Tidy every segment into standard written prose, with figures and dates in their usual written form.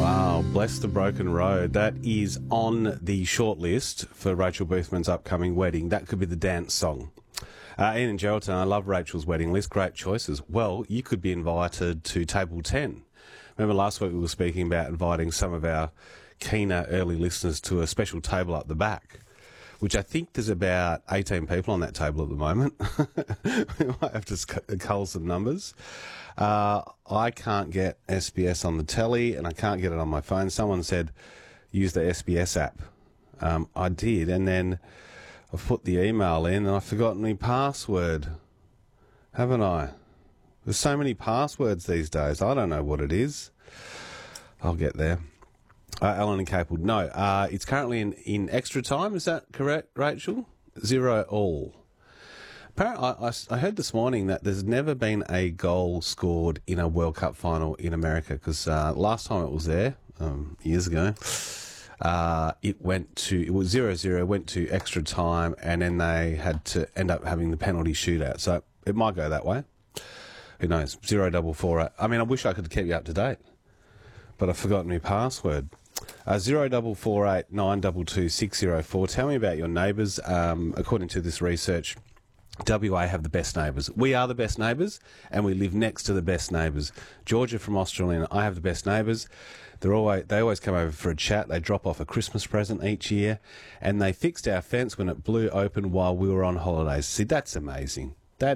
Wow, Bless the Broken Road. That is on the shortlist for Rachel Boothman's upcoming wedding. That could be the dance song. Ian and Geraldton, I love Rachel's wedding list. Great choices. Well, you could be invited to Table 10. Remember last week we were speaking about inviting some of our keener early listeners to a special table up the back, which I think there's about 18 people on that table at the moment. We might have to cull some numbers. I can't get SBS on the telly and I can't get it on my phone. Someone said use the SBS app. I did, and then I've put the email in and I've forgotten my password. Haven't I? There's so many passwords these days. I don't know what it is. I'll get there. Alan and Capel. No, it's currently in extra time. Is that correct, Rachel? 0-0. Apparently, I heard this morning that there's never been a goal scored in a World Cup final in America because last time it was there, years ago, it was 0-0, went to extra time, and then they had to end up having the penalty shootout. So it might go that way. Who knows? 0448. I mean, I wish I could keep you up to date, but I've forgotten my password. 0448 922 604. Tell me about your neighbours. According to this research, WA have the best neighbours. We are the best neighbours, and we live next to the best neighbours. Georgia from Australian, I have the best neighbours. They always come over for a chat. They drop off a Christmas present each year, and they fixed our fence when it blew open while we were on holidays. See, that's amazing.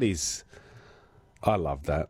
I love that.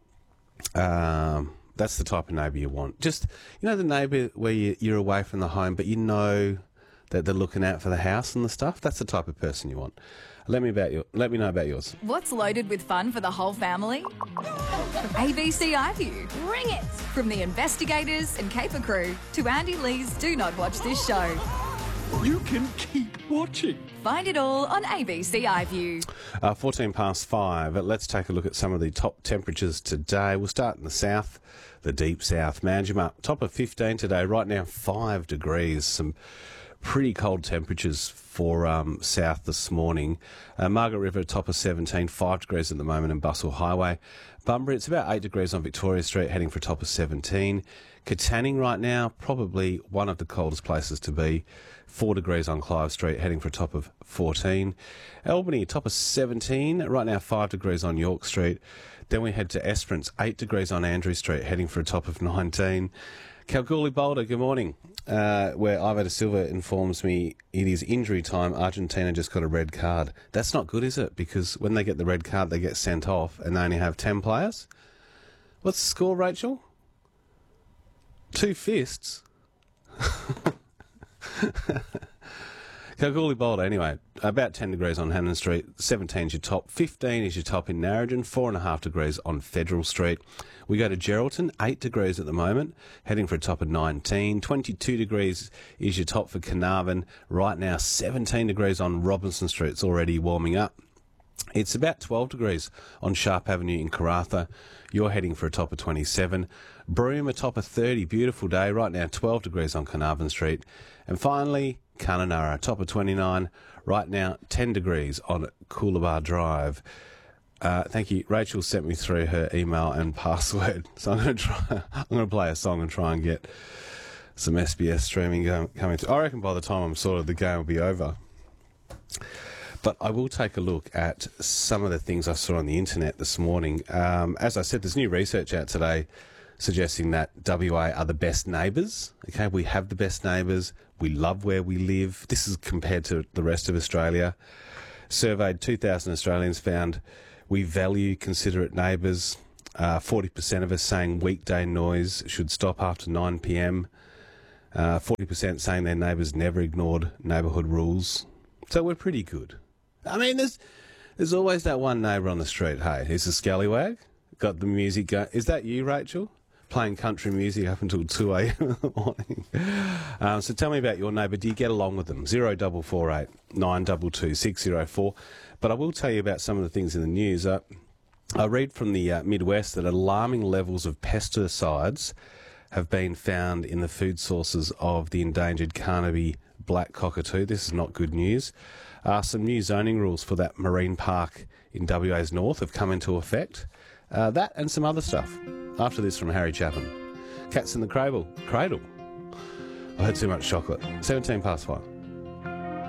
That's the type of neighbour you want. Just, the neighbour where you're away from the home, but you know that they're looking out for the house and the stuff. That's the type of person you want. Let me know about yours. What's loaded with fun for the whole family? ABC iView. Bring it! From the investigators and caper crew to Andy Lee's Do Not Watch This Show. You can keep watching. Find it all on ABC iView. 5:14. Let's take a look at some of the top temperatures today. We'll start in the south, the deep south. Manjimup, top of 15 today. Right now, 5 degrees. Some pretty cold temperatures for south this morning. Margaret River, top of 17, 5 degrees at the moment in Bustle Highway. Bunbury, it's about 8 degrees on Victoria Street, heading for a top of 17. Katanning right now, probably one of the coldest places to be. 4 degrees on Clive Street, heading for a top of 14. Albany, top of 17, right now 5 degrees on York Street. Then we head to Esperance, 8 degrees on Andrew Street, heading for a top of 19. Kalgoorlie Boulder, good morning, where Ivo da Silva informs me it is injury time. Argentina just got a red card. That's not good, is it? Because when they get the red card, they get sent off and they only have 10 players. What's the score, Rachel? 2 fists. Kalgoorlie Boulder, anyway, about 10 degrees on Hannon Street, 17 is your top, 15 is your top in Narrogin, 4.5 degrees on Federal Street. We go to Geraldton, 8 degrees at the moment, heading for a top of 19, 22 degrees is your top for Carnarvon, right now 17 degrees on Robinson Street, it's already warming up. It's about 12 degrees on Sharp Avenue in Karratha. You're heading for a top of 27. Broome, a top of 30. Beautiful day. Right now, 12 degrees on Carnarvon Street. And finally, Kununurra, top of 29. Right now, 10 degrees on Coolabah Drive. Thank you. Rachel sent me through her email and password. So I'm going to play a song and try and get some SBS streaming coming through. I reckon by the time I'm sorted, the game will be over. But I will take a look at some of the things I saw on the internet this morning. As I said, there's new research out today suggesting that WA are the best neighbours. Okay, we have the best neighbours. We love where we live. This is compared to the rest of Australia. Surveyed 2,000 Australians, found we value considerate neighbours. 40% of us saying weekday noise should stop after 9 p.m. 40% saying their neighbours never ignored neighbourhood rules. So we're pretty good. I mean, there's always that one neighbour on the street. Hey, he's a scallywag. Got the music going. Is that you, Rachel? Playing country music up until 2 a.m. in the morning. So tell me about your neighbour. Do you get along with them? 0448 922 604. But I will tell you about some of the things in the news. I read from the Midwest that alarming levels of pesticides have been found in the food sources of the endangered Carnaby black cockatoo. This is not good news. Some new zoning rules for that marine park in WA's north have come into effect. That and some other stuff. After this from Harry Chapman. Cats in the Cradle. I had too much chocolate. 17 past 5.